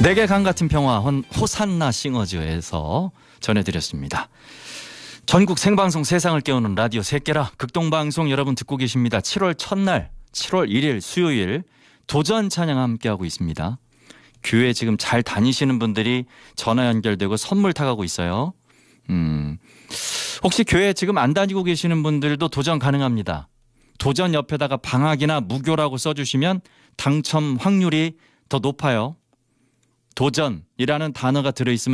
내게 강 같은 평화 호산나 싱어즈에서 전해드렸습니다. 전국 생방송 세상을 깨우는 라디오 새끼라 극동방송 여러분 듣고 계십니다. 7월 첫날 7월 1일 수요일 도전 찬양 함께하고 있습니다. 교회 지금 잘 다니시는 분들이 전화 연결되고 선물 타가고 있어요. 혹시 교회 지금 안 다니고 계시는 분들도 도전 가능합니다. 도전 옆에다가 방학이나 무교라고 써주시면 당첨 확률이 더 높아요. 도전이라는 단어가 들어있으면